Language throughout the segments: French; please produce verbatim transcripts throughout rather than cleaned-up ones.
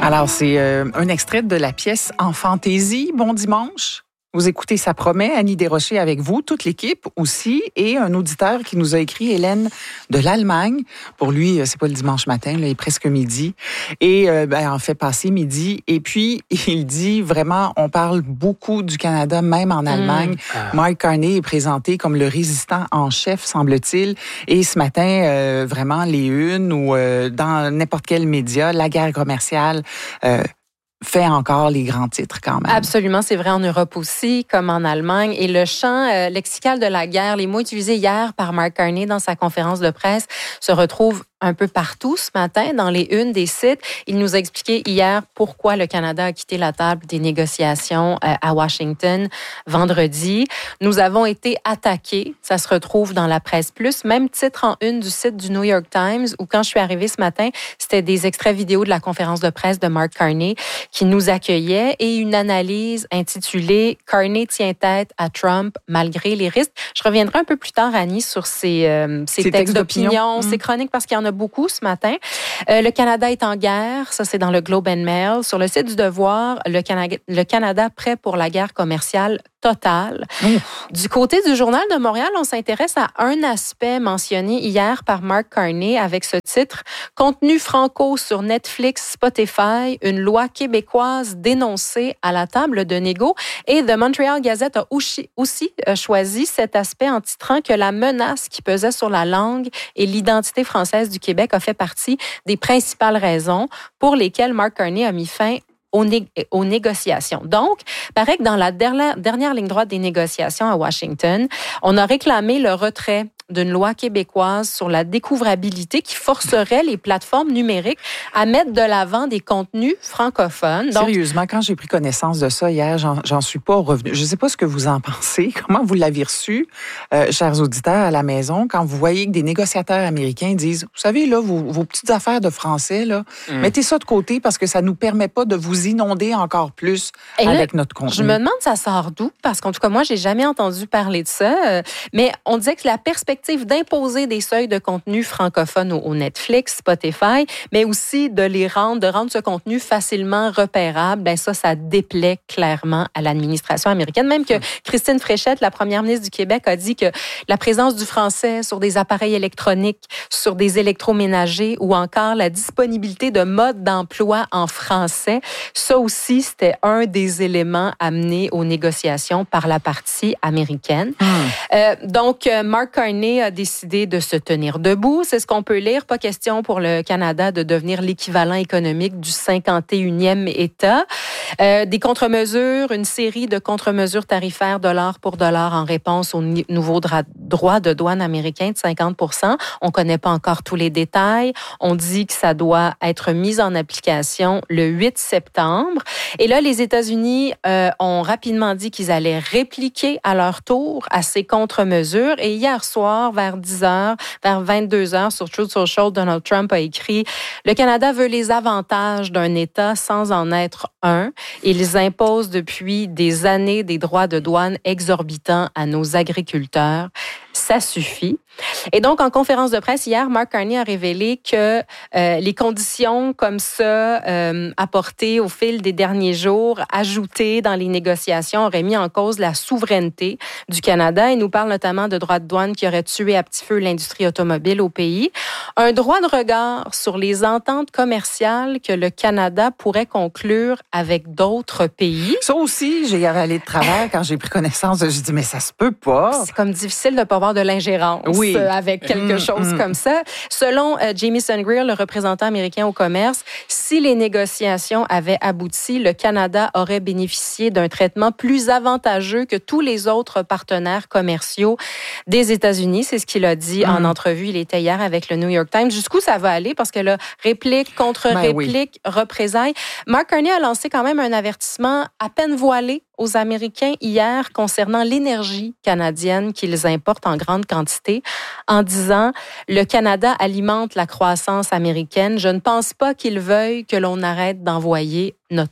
Alors, c'est euh, un extrait de la pièce En fantaisie. Bon dimanche. Vous écoutez Ça promet, Annie Desrochers avec vous, toute l'équipe aussi, et un auditeur qui nous a écrit, Hélène de l'Allemagne. Pour lui, c'est pas le dimanche matin, là, il est presque midi. Et euh, ben, en fait, passé midi. Et puis, il dit vraiment, on parle beaucoup du Canada, même en Allemagne. Mmh. Ah. Mark Carney est présenté comme le résistant en chef, semble-t-il. Et ce matin, euh, vraiment, les unes ou euh, dans n'importe quel média, la guerre commerciale... Euh, fait encore les grands titres quand même. Absolument, c'est vrai en Europe aussi, comme en Allemagne. Et le champ euh, lexical de la guerre, les mots utilisés hier par Mark Carney dans sa conférence de presse, se retrouvent un peu partout ce matin, dans les unes des sites. Il nous a expliqué hier pourquoi le Canada a quitté la table des négociations euh, à Washington vendredi. Nous avons été attaqués. Ça se retrouve dans la presse plus. Même titre en une du site du New York Times, où quand je suis arrivée ce matin, c'était des extraits vidéo de la conférence de presse de Mark Carney qui nous accueillait et une analyse intitulée « Carney tient tête à Trump malgré les risques ». Je reviendrai un peu plus tard, Annie, sur ces, euh, ces textes, textes d'opinion, mmh. ces chroniques, parce qu'il y en a beaucoup ce matin. Euh, le Canada est en guerre, ça c'est dans le Globe and Mail. Sur le site du Devoir, le Canada, le Canada prêt pour la guerre commerciale totale. Ouf. Du côté du Journal de Montréal, on s'intéresse à un aspect mentionné hier par Mark Carney avec ce titre « Contenu franco sur Netflix, Spotify, une loi québécoise dénoncée à la table de négo ». Et The Montreal Gazette a aussi, aussi choisi cet aspect en titrant que la menace qui pesait sur la langue et l'identité française du Québec a fait partie des principales raisons pour lesquelles Mark Carney a mis fin Aux, né- aux négociations. Donc, paraît que dans la dernière, dernière ligne droite des négociations à Washington, on a réclamé le retrait d'une loi québécoise sur la découvrabilité qui forcerait les plateformes numériques à mettre de l'avant des contenus francophones. Donc, sérieusement, quand j'ai pris connaissance de ça hier, j'en, j'en suis pas revenue. Je ne sais pas ce que vous en pensez. Comment vous l'avez reçu, euh, chers auditeurs à la maison, quand vous voyez que des négociateurs américains disent, vous savez, là, vos, vos petites affaires de français, là, mm. mettez ça de côté parce que ça nous permet pas de vous inonder encore plus et avec là, notre contenu. Je me demande ça sort d'où, parce qu'en tout cas, moi, j'ai jamais entendu parler de ça. Mais on disait que la perspective d'imposer des seuils de contenu francophone au Netflix, Spotify, mais aussi de les rendre, de rendre ce contenu facilement repérable, ben ça, ça déplaît clairement à l'administration américaine. Même que Christine Fréchette, la première ministre du Québec, a dit que la présence du français sur des appareils électroniques, sur des électroménagers ou encore la disponibilité de modes d'emploi en français, ça aussi, c'était un des éléments amenés aux négociations par la partie américaine. Mmh. Euh, donc, Mark Carney a décidé de se tenir debout. C'est ce qu'on peut lire. Pas question pour le Canada de devenir l'équivalent économique du cinquante et unième État. Euh, des contre-mesures, une série de contre-mesures tarifaires dollar pour dollar en réponse au ni- nouveau dra- droit de douane américain de cinquante pour cent. On connaît pas encore tous les détails. On dit que ça doit être mis en application le huit septembre. Et là, les États-Unis euh, ont rapidement dit qu'ils allaient répliquer à leur tour à ces contre-mesures. Et hier soir, vers dix heures, vers vingt-deux heures, sur Truth Social, Donald Trump a écrit « Le Canada veut les avantages d'un État sans en être un. Ils imposent depuis des années des droits de douane exorbitants à nos agriculteurs. Ça suffit. » Et donc, en conférence de presse hier, Mark Carney a révélé que euh, les conditions comme ça, euh, apportées au fil des derniers jours, ajoutées dans les négociations, auraient mis en cause la souveraineté du Canada. Il nous parle notamment de droits de douane qui auraient tué à petit feu l'industrie automobile au pays. Un droit de regard sur les ententes commerciales que le Canada pourrait conclure avec d'autres pays. Ça aussi, j'ai allé de travers quand j'ai pris connaissance. J'ai dit, mais ça se peut pas. C'est comme difficile de ne pas avoir de l'ingérence. Oui. Avec quelque chose mmh, comme ça. Selon euh, Jamieson Greer, le représentant américain au commerce, si les négociations avaient abouti, le Canada aurait bénéficié d'un traitement plus avantageux que tous les autres partenaires commerciaux des États-Unis. C'est ce qu'il a dit mmh. en entrevue. Il était hier avec le New York Times. Jusqu'où ça va aller? Parce que là, réplique contre ben réplique, oui. représailles. Mark Carney a lancé quand même un avertissement à peine voilé aux Américains hier concernant l'énergie canadienne qu'ils importent en grande quantité en disant « Le Canada alimente la croissance américaine. Je ne pense pas qu'ils veuillent que l'on arrête d'envoyer notre énergie. »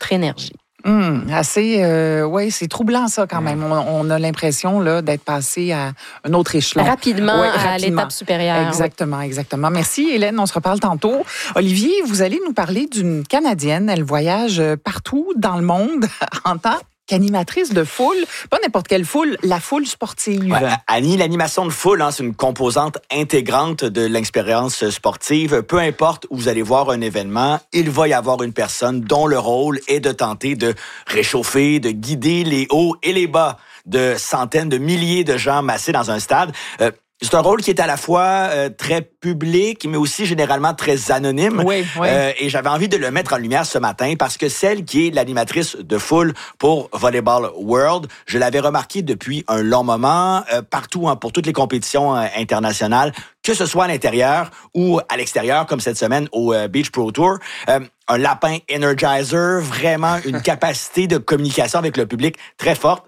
Hum, assez, euh, oui, c'est troublant ça quand même. On, on a l'impression là d'être passé à un autre échelon. Rapidement, ouais, à rapidement. l'étape supérieure. Exactement, oui. exactement. Merci Hélène, on se reparle tantôt. Olivier, vous allez nous parler d'une Canadienne. Elle voyage partout dans le monde en tant qu'animatrice de foule, pas n'importe quelle foule, la foule sportive. Ouais, Annie, l'animation de foule, hein, c'est une composante intégrante de l'expérience sportive. Peu importe où vous allez voir un événement, il va y avoir une personne dont le rôle est de tenter de réchauffer, de guider les hauts et les bas de centaines de milliers de gens massés dans un stade. Euh, C'est un rôle qui est à la fois euh, très public, mais aussi généralement très anonyme. Oui, oui. Euh, et j'avais envie de le mettre en lumière ce matin parce que celle qui est l'animatrice de foule pour Volleyball World, je l'avais remarqué depuis un long moment, euh, partout, hein, pour toutes les compétitions euh, internationales, que ce soit à l'intérieur ou à l'extérieur, comme cette semaine au euh, Beach Pro Tour. Euh, un lapin energizer, vraiment une capacité de communication avec le public très forte.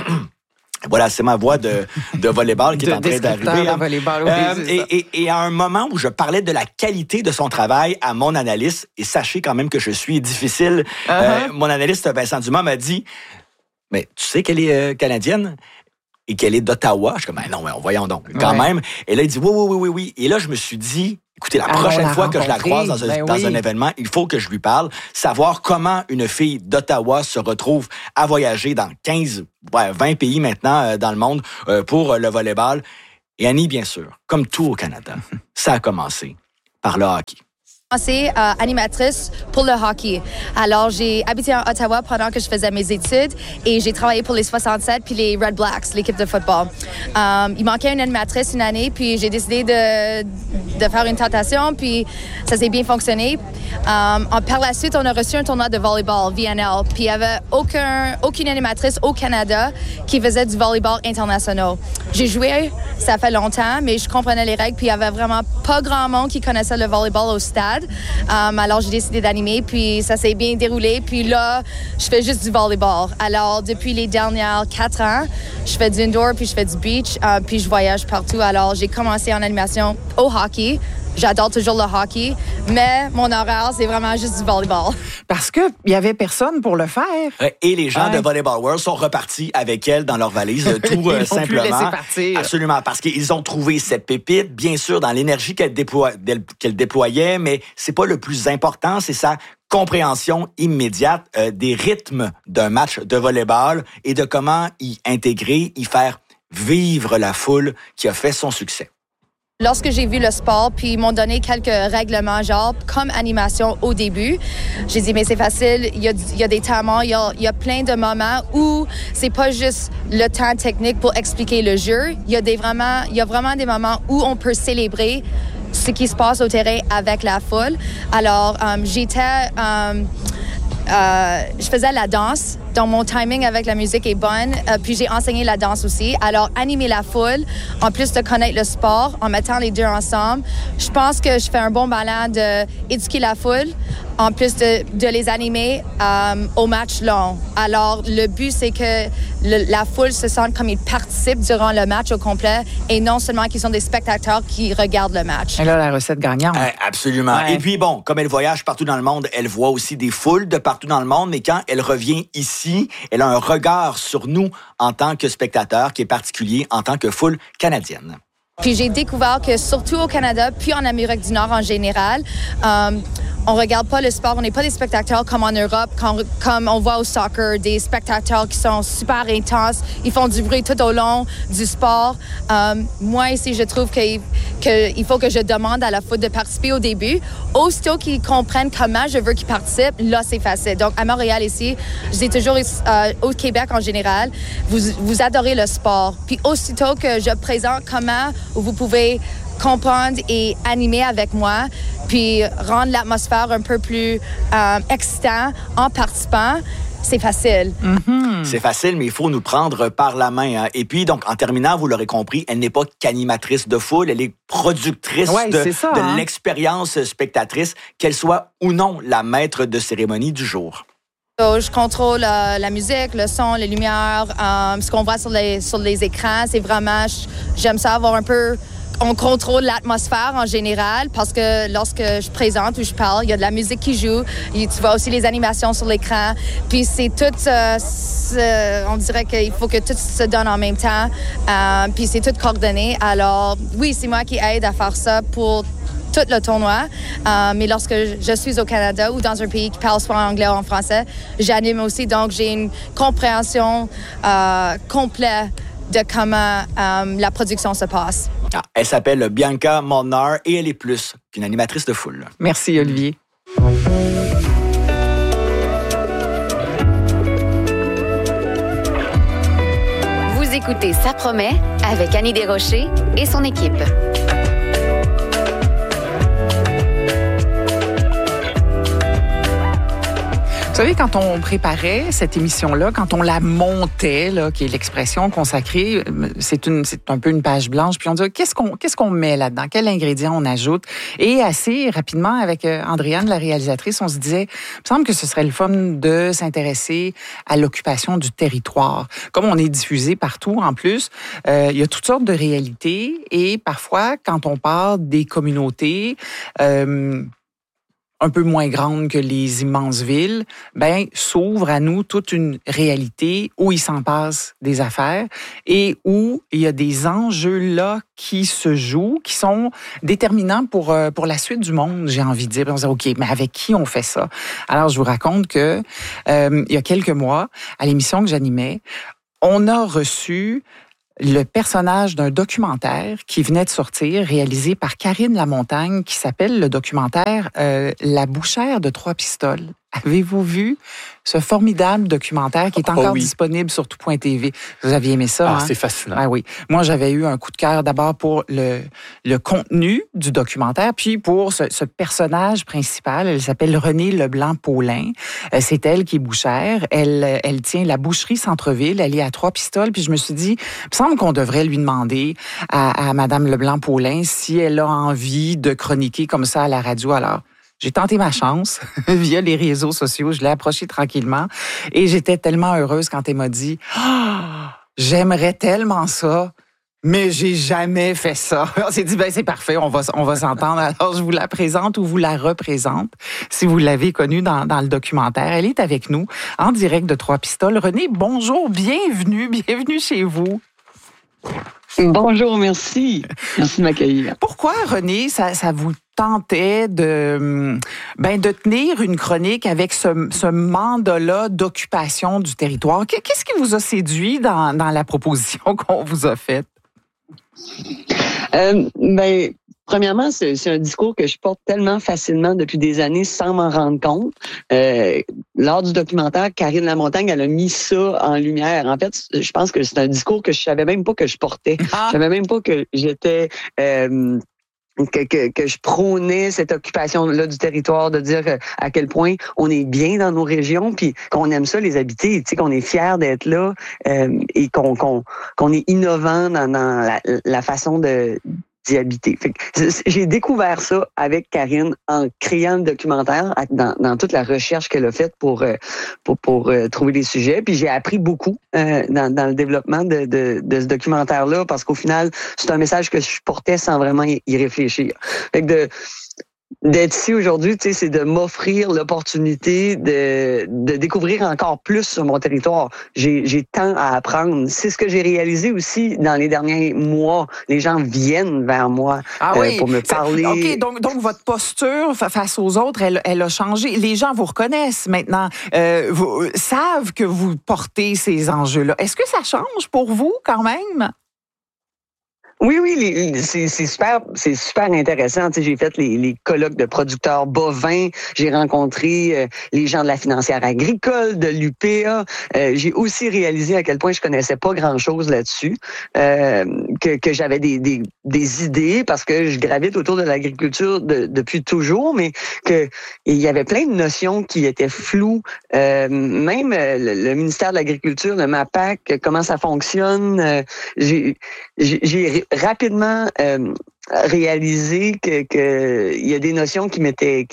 Voilà, c'est ma voix de, de volleyball qui est de en train d'arriver. Hein. Volleyball, oui, euh, et, et, et à un moment où je parlais de la qualité de son travail à mon analyste, et sachez quand même que je suis difficile, uh-huh. euh, mon analyste Vincent Dumas m'a dit, mais tu sais qu'elle est euh, canadienne et qu'elle est d'Ottawa? Je suis comme, ben non, mais voyons donc, quand ouais. même. Et là, il dit, oui, oui, oui, oui, oui. Et là, je me suis dit, écoutez, la prochaine fois que je la croise dans, un, ben dans oui. un événement, il faut que je lui parle, savoir comment une fille d'Ottawa se retrouve à voyager dans quinze, ouais, vingt pays maintenant euh, dans le monde euh, pour le volleyball. Et Annie, bien sûr, comme tout au Canada, ça a commencé par le hockey. C'est euh, animatrice pour le hockey. Alors, j'ai habité à Ottawa pendant que je faisais mes études et j'ai travaillé pour les soixante-sept puis les Red Blacks, l'équipe de football. Um, il manquait une animatrice une année, puis j'ai décidé de, de faire une tentation, puis ça s'est bien fonctionné. Um, par la suite, on a reçu un tournoi de volleyball, V N L, puis il n'y avait aucun, aucune animatrice au Canada qui faisait du volleyball international. J'ai joué, ça fait longtemps, mais je comprenais les règles, puis il n'y avait vraiment pas grand monde qui connaissait le volleyball au stade. Um, alors, j'ai décidé d'animer, puis ça s'est bien déroulé. Puis là, je fais juste du volleyball. Alors, depuis les dernières quatre ans, je fais du indoor, puis je fais du beach, uh, puis je voyage partout. Alors, j'ai commencé en animation au hockey. J'adore toujours le hockey, mais mon horaire, c'est vraiment juste du volleyball. Parce qu'il n'y avait personne pour le faire. Et les gens ouais. de Volleyball World sont repartis avec elle dans leur valise, tout euh, simplement. Plus laisser partir. Absolument, parce qu'ils ont trouvé cette pépite, bien sûr, dans l'énergie qu'elle, déploie, qu'elle déployait, mais c'est pas le plus important, c'est sa compréhension immédiate euh, des rythmes d'un match de volleyball et de comment y intégrer, y faire vivre la foule qui a fait son succès. Lorsque j'ai vu le sport, puis ils m'ont donné quelques règlements, genre comme animation au début, j'ai dit, mais c'est facile, il y a, il y a des temps, il y a, il y a plein de moments où c'est pas juste le temps technique pour expliquer le jeu, il y a, des vraiment, il y a vraiment des moments où on peut célébrer ce qui se passe au terrain avec la foule. Alors, um, j'étais... Um, Euh, je faisais la danse, donc mon timing avec la musique est bonne, euh, puis j'ai enseigné la danse aussi. Alors, animer la foule, en plus de connaître le sport, en mettant les deux ensemble, je pense que je fais un bon ballon d'éduquer la foule, en plus de, de les animer euh, au match long. Alors, le but, c'est que le, la foule se sente comme ils participent durant le match au complet et non seulement qu'ils sont des spectateurs qui regardent le match. Et là, la recette gagnante. Euh, absolument. Ouais. Et puis, bon, comme elle voyage partout dans le monde, elle voit aussi des foules de partout dans le monde, mais quand elle revient ici, elle a un regard sur nous en tant que spectateur qui est particulier en tant que foule canadienne. Puis j'ai découvert que surtout au Canada, puis en Amérique du Nord en général, euh, on regarde pas le sport, on n'est pas des spectateurs comme en Europe, comme, comme on voit au soccer, des spectateurs qui sont super intenses, ils font du bruit tout au long du sport. Euh, moi ici, je trouve qu'il que faut que je demande à la foule de participer au début. Aussitôt qu'ils comprennent comment je veux qu'ils participent, là c'est facile. Donc à Montréal ici, je dis toujours euh, au Québec en général, vous, vous adorez le sport. Puis aussitôt que je présente comment vous pouvez comprendre et animer avec moi, puis rendre l'atmosphère un peu plus euh, excitant en participant, c'est facile. Mm-hmm. C'est facile, mais il faut nous prendre par la main. Hein. Et puis, donc, en terminant, vous l'aurez compris, elle n'est pas qu'animatrice de foule, elle est productrice ouais, de, ça, de hein? l'expérience spectatrice, qu'elle soit ou non la maître de cérémonie du jour. So, je contrôle euh, la musique, le son, les lumières, euh, ce qu'on voit sur les, sur les écrans. C'est vraiment, j'aime ça avoir un peu on contrôle l'atmosphère en général parce que lorsque je présente ou je parle, il y a de la musique qui joue. Et tu vois aussi les animations sur l'écran. Puis c'est tout, euh, c'est, on dirait qu'il faut que tout se donne en même temps. Euh, puis c'est tout coordonné. Alors oui, c'est moi qui aide à faire ça pour tout le tournoi. Euh, mais lorsque je suis au Canada ou dans un pays qui parle soit en anglais ou en français, j'anime aussi. Donc j'ai une compréhension euh, complète de comment euh, la production se passe. Ah, elle s'appelle Bianca Molnar et elle est plus qu'une animatrice de foule. Merci, Olivier. Vous écoutez Ça promet avec Annie Desrochers et son équipe. Vous savez, quand on préparait cette émission-là, quand on la montait, là, qui est l'expression consacrée, c'est une, c'est un peu une page blanche, puis on dit qu'est-ce qu'on, qu'est-ce qu'on met là-dedans, quel ingrédient on ajoute. Et assez rapidement, avec Andréane, la réalisatrice, on se disait, il me semble que ce serait le fun de s'intéresser à l'occupation du territoire. Comme on est diffusé partout, en plus, euh, il y a toutes sortes de réalités, et parfois, quand on parle des communautés, euh, un peu moins grande que les immenses villes, ben s'ouvre à nous toute une réalité où il s'en passe des affaires et où il y a des enjeux là qui se jouent, qui sont déterminants pour pour la suite du monde, j'ai envie de dire. On se dit, OK, mais avec qui on fait ça? Alors, je vous raconte que euh, il y a quelques mois, à l'émission que j'animais, on a reçu le personnage d'un documentaire qui venait de sortir, réalisé par Karine Lamontagne, qui s'appelle le documentaire euh, La bouchère de trois pistoles. Avez-vous vu ce formidable documentaire qui est encore oh oui. disponible sur tout point t v? Vous aviez aimé ça, Ah, hein? C'est fascinant. Ah oui. Moi, j'avais eu un coup de cœur d'abord pour le, le contenu du documentaire, puis pour ce, ce personnage principal. Elle s'appelle Renée Leblanc-Paulin. Euh, c'est elle qui est bouchère. Elle, elle tient la boucherie Centre-Ville. Elle est à Trois-Pistoles. Puis je me suis dit, il me semble qu'on devrait lui demander à, à Madame Leblanc-Paulin si elle a envie de chroniquer comme ça à la radio. Alors, j'ai tenté ma chance via les réseaux sociaux. Je l'ai approchée tranquillement. Et j'étais tellement heureuse quand elle m'a dit oh, « J'aimerais tellement ça, mais j'ai jamais fait ça. » On s'est dit « Ben c'est parfait, on va, on va s'entendre. » Alors, je vous la présente ou vous la représente, si vous l'avez connue dans, dans le documentaire. Elle est avec nous, en direct de Trois-Pistoles. Renée, bonjour, bienvenue, bienvenue chez vous. Bonjour, merci. Merci de m'accueillir. Pourquoi, Renée, ça, ça vous tentait de, ben, de tenir une chronique avec ce, ce mandat-là d'occupation du territoire? Qu'est-ce qui vous a séduit dans, dans la proposition qu'on vous a faite? Euh, ben, premièrement, c'est, c'est un discours que je porte tellement facilement depuis des années sans m'en rendre compte. Euh, lors du documentaire, Karine Lamontagne, elle a mis ça en lumière. En fait, je pense que c'est un discours que je savais même pas que je portais. Ah. Je savais même pas que j'étais... Euh, Que, que, que je prônais cette occupation-là du territoire, de dire à quel point on est bien dans nos régions, puis qu'on aime ça les habiter, tu sais, qu'on est fiers d'être là euh, et qu'on, qu'on, qu'on est innovant dans, dans la, la façon de d'y habiter. Fait que j'ai découvert ça avec Karine en créant le documentaire, dans, dans toute la recherche qu'elle a faite pour pour, pour euh, trouver des sujets. Puis j'ai appris beaucoup euh, dans, dans le développement de, de, de ce documentaire-là, parce qu'au final, c'est un message que je portais sans vraiment y, y réfléchir. Fait que de d'être ici aujourd'hui, tu sais, c'est de m'offrir l'opportunité de, de découvrir encore plus sur mon territoire. J'ai, j'ai tant à apprendre. C'est ce que j'ai réalisé aussi dans les derniers mois. Les gens viennent vers moi ah euh, oui. pour me parler. OK, donc, donc votre posture face aux autres, elle, elle a changé. Les gens vous reconnaissent maintenant, euh, vous, savent que vous portez ces enjeux-là. Est-ce que ça change pour vous quand même? Oui, oui, les, c'est, c'est super, c'est super intéressant. Tu sais, j'ai fait les, les colloques de producteurs bovins. J'ai rencontré euh, les gens de la financière agricole, de l'U P A. Euh, j'ai aussi réalisé à quel point je connaissais pas grand-chose là-dessus, euh, que, que j'avais des, des, des idées parce que je gravite autour de l'agriculture de, depuis toujours, mais que il y avait plein de notions qui étaient floues. Euh, même le, le ministère de l'Agriculture, le MAPAC, comment ça fonctionne. Euh, j'ai, j'ai, j'ai rapidement euh, réalisé que, que il y a des notions qui m'étaient qui,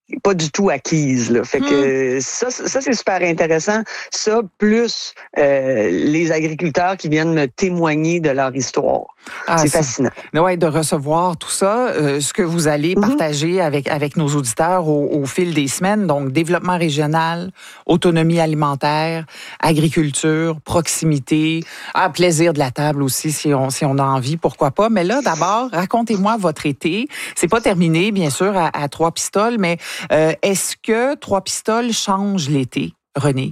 pas du tout acquise. Là. Fait que mmh. ça, ça, c'est super intéressant. Ça, plus euh, les agriculteurs qui viennent me témoigner de leur histoire. Ah, c'est, c'est fascinant. Oui, de recevoir tout ça, euh, ce que vous allez mmh. partager avec, avec nos auditeurs au, au fil des semaines. Donc, développement régional, autonomie alimentaire, agriculture, proximité, ah, plaisir de la table aussi, si on, si on a envie, pourquoi pas. Mais là, d'abord, racontez-moi votre été. C'est pas terminé, bien sûr, à, à Trois-Pistoles, mais euh, est-ce que Trois-Pistoles change l'été, René?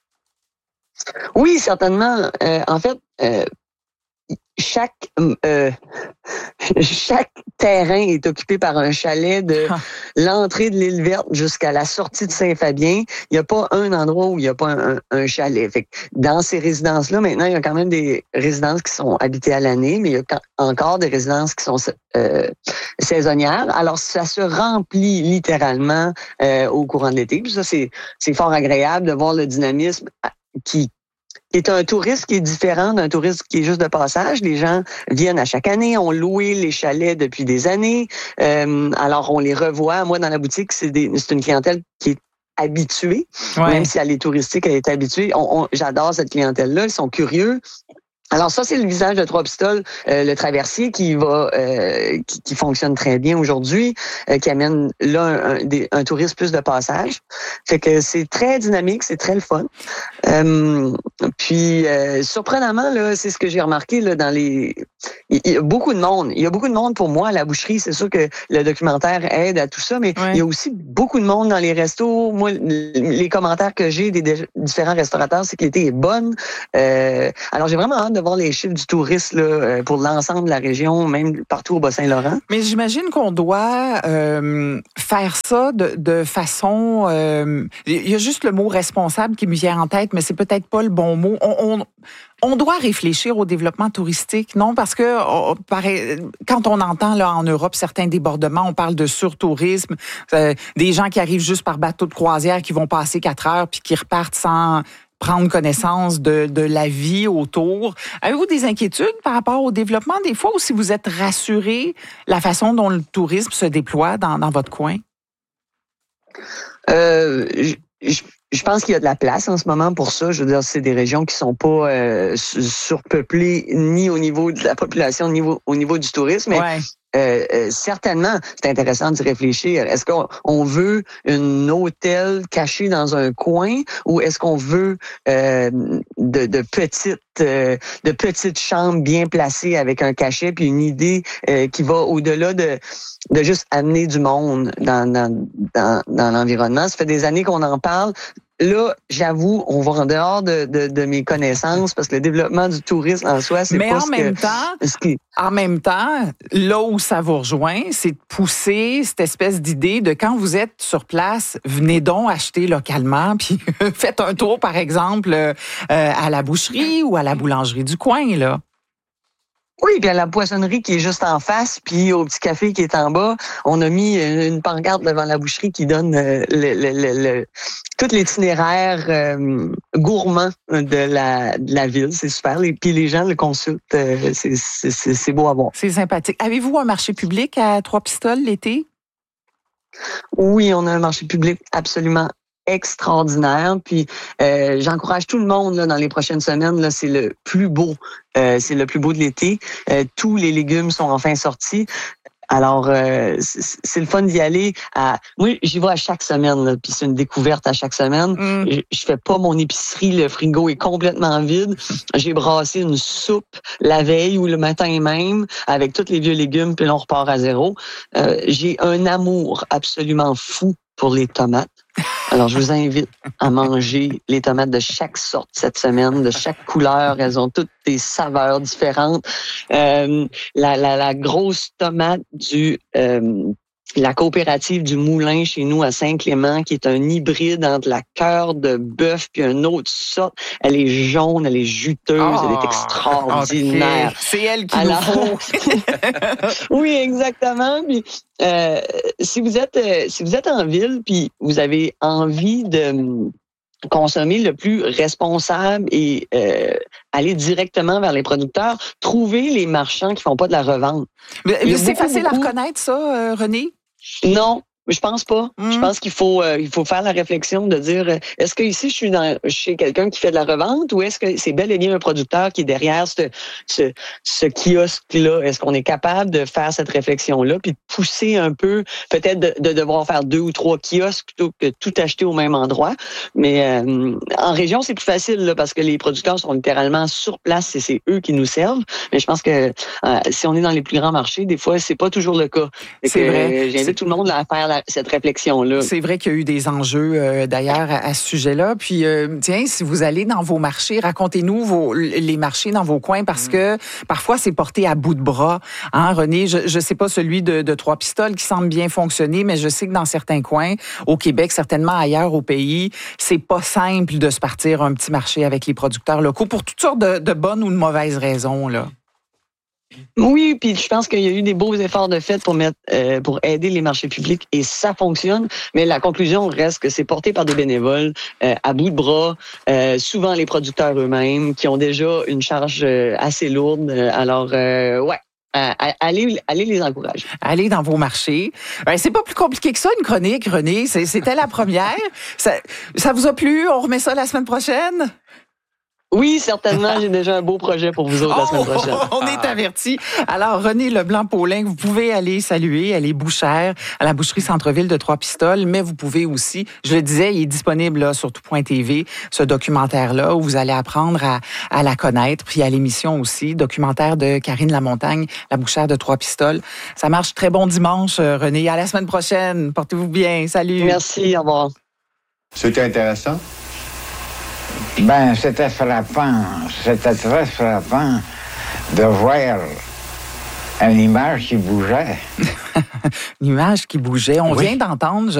Oui, certainement. Euh, en fait, euh, chaque euh, chaque terrain est occupé par un chalet de l'entrée de l'île Verte jusqu'à la sortie de Saint-Fabien. Il n'y a pas un endroit où il n'y a pas un, un chalet. Fait que dans ces résidences-là, maintenant, il y a quand même des résidences qui sont habitées à l'année, mais il y a encore des résidences qui sont euh, saisonnières. Alors, ça se remplit littéralement euh, au courant de l'été. Puis ça, c'est, c'est fort agréable de voir le dynamisme qui est un tourisme qui est différent d'un tourisme qui est juste de passage. Les gens viennent à chaque année, ont loué les chalets depuis des années. Euh, alors, on les revoit. Moi, dans la boutique, c'est, des, c'est une clientèle qui est habituée. Ouais. Même si elle est touristique, elle est habituée. On, on, j'adore cette clientèle-là. Ils sont curieux. Alors ça, c'est le visage de Trois-Pistoles, euh, le traversier qui va, euh, qui, qui fonctionne très bien aujourd'hui, euh, qui amène là un, un, des, un tourisme plus de passage. Fait que c'est très dynamique, c'est très le fun. Euh, puis euh, surprenamment là, c'est ce que j'ai remarqué là dans les, il y a beaucoup de monde. Il y a beaucoup de monde pour moi à la boucherie. C'est sûr que le documentaire aide à tout ça, mais ouais. il y a aussi beaucoup de monde dans les restos. Moi, les commentaires que j'ai des différents restaurateurs, c'est que l'été est bonne. Euh, alors j'ai vraiment hâte de voir les chiffres du tourisme là, pour l'ensemble de la région, même partout au Bas-Saint-Laurent. Mais j'imagine qu'on doit euh, faire ça de, de façon... Euh, il y a juste le mot responsable qui me vient en tête, mais c'est peut-être pas le bon mot. On, on, on doit réfléchir au développement touristique, non? Parce que on, pareil, quand on entend là en Europe certains débordements, on parle de surtourisme, euh, des gens qui arrivent juste par bateau de croisière, qui vont passer quatre heures puis qui repartent sans... prendre connaissance de, de la vie autour. Avez-vous des inquiétudes par rapport au développement des fois ou si vous êtes rassuré la façon dont le tourisme se déploie dans, dans votre coin? Euh, je, je, je pense qu'il y a de la place en ce moment pour ça. Je veux dire, c'est des régions qui sont pas euh, surpeuplées ni au niveau de la population, ni au niveau, au niveau du tourisme. Mais ouais. Euh, euh, certainement, c'est intéressant d'y réfléchir. Est-ce qu'on on veut un hôtel caché dans un coin ou est-ce qu'on veut euh, de, de petites euh, de petites chambres bien placées avec un cachet puis une idée euh, qui va au-delà de de juste amener du monde dans dans dans, dans l'environnement. Ça fait des années qu'on en parle. Là, j'avoue, on va en dehors de, de, de mes connaissances parce que le développement du tourisme en soi, c'est Mais pas en ce même que... temps, ce qui... en même temps, là où ça vous rejoint, c'est de pousser cette espèce d'idée de quand vous êtes sur place, venez donc acheter localement, puis faites un tour, par exemple, euh, à la boucherie ou à la boulangerie du coin, là. Oui, puis à la poissonnerie qui est juste en face, puis au petit café qui est en bas, on a mis une pancarte devant la boucherie qui donne le, le, le, le tout l'itinéraire euh, gourmand de la, de la ville. C'est super. Et puis les gens le consultent. Euh, c'est, c'est, c'est beau à voir. C'est sympathique. Avez-vous un marché public à Trois-Pistoles l'été? Oui, on a un marché public absolument extraordinaire. Puis euh, j'encourage tout le monde là, dans les prochaines semaines. Là, c'est le plus beau. Euh, c'est le plus beau de l'été. Euh, tous les légumes sont enfin sortis. Alors, euh, c'est, c'est le fun d'y aller. À... Moi, j'y vais à chaque semaine, là, puis c'est une découverte à chaque semaine. Mm. Je, je fais pas mon épicerie, le frigo est complètement vide. J'ai brassé une soupe la veille ou le matin même avec tous les vieux légumes, puis là, on repart à zéro. Euh, j'ai un amour absolument fou pour les tomates. Alors, je vous invite à manger les tomates de chaque sorte cette semaine, de chaque couleur. Elles ont toutes des saveurs différentes. Euh, la, la, la grosse tomate du... Euh, la coopérative du Moulin chez nous à Saint-Clément, qui est un hybride entre la cœur de bœuf puis une autre sorte. Elle est jaune, elle est juteuse, oh, elle est extraordinaire. Okay. C'est elle qui Alors, nous faut. Oui, exactement. Puis, euh, si vous êtes euh, si vous êtes en ville puis vous avez envie de consommer le plus responsable et euh, aller directement vers les producteurs, trouver les marchands qui font pas de la revente. Mais, c'est beaucoup, facile beaucoup... à reconnaître ça, euh, René? Non, Je pense pas. Mm. Je pense qu'il faut euh, il faut faire la réflexion de dire euh, est-ce que ici je suis dans chez quelqu'un qui fait de la revente ou est-ce que c'est bel et bien un producteur qui est derrière ce ce, ce kiosque-là? Est-ce qu'on est capable de faire cette réflexion-là puis de pousser un peu, peut-être de, de devoir faire deux ou trois kiosques plutôt que tout acheter au même endroit? Mais euh, en région, c'est plus facile là, parce que les producteurs sont littéralement sur place et c'est eux qui nous servent. Mais je pense que euh, si on est dans les plus grands marchés, des fois, c'est pas toujours le cas. Et c'est que, vrai. Euh, j'invite c'est... tout le monde à faire la, cette réflexion-là. C'est vrai qu'il y a eu des enjeux euh, d'ailleurs à, à ce sujet-là. Puis euh, tiens, si vous allez dans vos marchés, racontez-nous vos, les marchés dans vos coins parce mmh. que parfois c'est porté à bout de bras. Hein, René, je je sais pas celui de, de Trois-Pistoles qui semble bien fonctionner, mais je sais que dans certains coins, au Québec, certainement ailleurs au pays, c'est pas simple de se partir un petit marché avec les producteurs locaux pour toutes sortes de, de bonnes ou de mauvaises raisons là. Oui, puis je pense qu'il y a eu des beaux efforts de fait pour mettre, euh, pour aider les marchés publics et ça fonctionne. Mais la conclusion reste que c'est porté par des bénévoles euh, à bout de bras, euh, souvent les producteurs eux-mêmes qui ont déjà une charge euh, assez lourde. Alors, euh, ouais. Euh, allez, allez les encourager. Allez dans vos marchés. Ben, c'est pas plus compliqué que ça, une chronique, René. C'est, c'était la première. Ça, ça vous a plu? On remet ça la semaine prochaine? Oui, certainement. J'ai déjà un beau projet pour vous autres la semaine prochaine. Oh, on est avertis. Alors, René Leblanc-Paulin, vous pouvez aller saluer. Elle est bouchère à la boucherie Centre-Ville de Trois-Pistoles, mais vous pouvez aussi, je le disais, il est disponible là, sur tout point T V, ce documentaire-là, où vous allez apprendre à, à la connaître. Puis à l'émission aussi, documentaire de Karine Lamontagne, la bouchère de Trois-Pistoles. Ça marche. Très bon dimanche, René. À la semaine prochaine. Portez-vous bien. Salut. Merci. Au revoir. C'était intéressant. Ben, c'était frappant, c'était très frappant de voir une image qui bougeait. Une image qui bougeait. On oui. vient d'entendre,